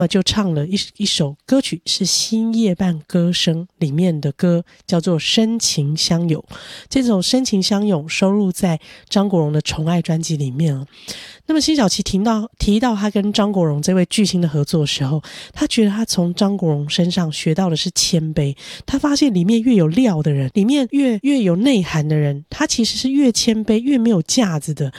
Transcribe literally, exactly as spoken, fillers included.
就唱了一一首歌曲，是新夜半歌声里面的歌，叫做深情相拥。这首深情相拥收录在张国荣的宠爱专辑里面哦。那么辛晓琪提到提到他跟张国荣这位巨星的合作的时候，他觉得他从张国荣身上学到的是谦卑。他发现里面越有料的人，里面越越有内涵的人，他其实是越谦卑越没有架子的，